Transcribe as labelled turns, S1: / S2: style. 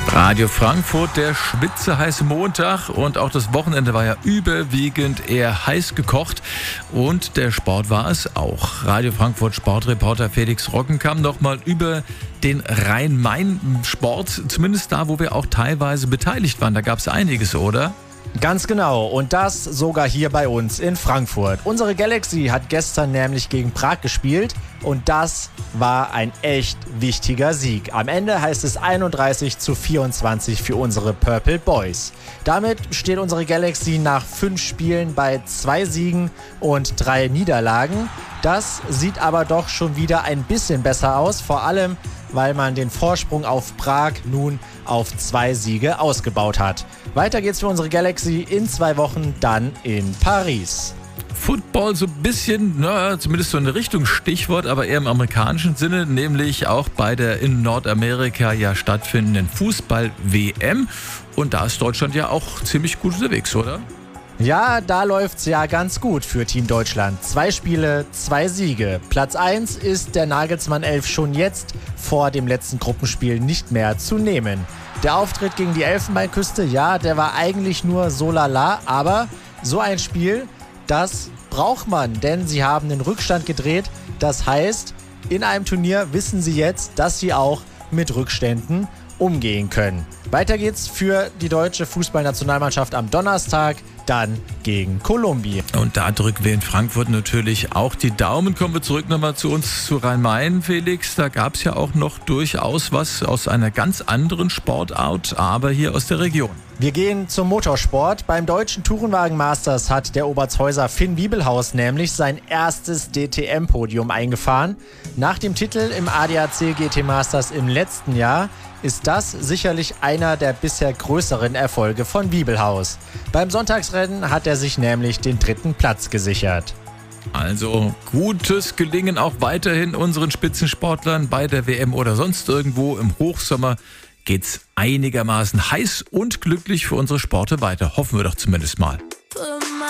S1: Radio Frankfurt, der schwitzeheiße Montag, und auch das Wochenende war ja überwiegend eher heiß gekocht und der Sport war es auch. Radio Frankfurt Sportreporter Felix Rockenkamp nochmal über den Rhein-Main-Sport, zumindest da, wo wir auch teilweise beteiligt waren. Da gab es einiges, oder?
S2: Ganz genau, und das sogar hier bei uns in Frankfurt. Unsere Galaxy hat gestern nämlich gegen Prag gespielt und das war ein echt wichtiger Sieg. Am Ende heißt es 31:24 für unsere Purple Boys. Damit steht unsere Galaxy nach 5 Spielen bei 2 Siegen und 3 Niederlagen. Das sieht aber doch schon wieder ein bisschen besser aus, vor allem weil man den Vorsprung auf Prag nun auf 2 Siege ausgebaut hat. Weiter geht's für unsere Galaxy in 2 Wochen dann in Paris.
S1: Football so ein bisschen, zumindest so eine Richtung Stichwort, aber eher im amerikanischen Sinne, nämlich auch bei der in Nordamerika ja stattfindenden Fußball-WM. Und da ist Deutschland ja auch ziemlich gut unterwegs, oder?
S2: Ja, da läuft's ja ganz gut für Team Deutschland. 2 Spiele, 2 Siege. Platz 1 ist der Nagelsmann 11 schon jetzt vor dem letzten Gruppenspiel nicht mehr zu nehmen. Der Auftritt gegen die Elfenbeinküste, ja, der war eigentlich nur so lala, aber so ein Spiel, das braucht man, denn sie haben den Rückstand gedreht. Das heißt, in einem Turnier wissen sie jetzt, dass sie auch mit Rückständen umgehen können. Weiter geht's für die deutsche Fußballnationalmannschaft am Donnerstag, dann gegen Kolumbien.
S1: Und da drücken wir in Frankfurt natürlich auch die Daumen. Kommen wir zurück nochmal zu uns, zu Rhein-Main, Felix. Da gab es ja auch noch durchaus was aus einer ganz anderen Sportart, aber hier aus der Region.
S2: Wir gehen zum Motorsport. Beim deutschen Tourenwagen Masters hat der Obertshäuser Finn Wiebelhaus nämlich sein erstes DTM-Podium eingefahren. Nach dem Titel im ADAC GT Masters im letzten Jahr ist das sicherlich einer der bisher größeren Erfolge von Wiebelhaus. Beim Sonntagsrennen hat er sich nämlich den 3. Platz gesichert.
S1: Also gutes Gelingen auch weiterhin unseren Spitzensportlern bei der WM oder sonst irgendwo. Im Hochsommer geht's einigermaßen heiß und glücklich für unsere Sporte weiter. Hoffen wir doch zumindest mal.